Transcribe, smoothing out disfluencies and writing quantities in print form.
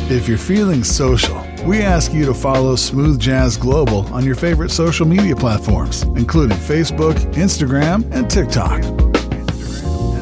If you're feeling social, we ask you to follow Smooth Jazz Global on your favorite social media platforms, including Facebook, Instagram, and TikTok.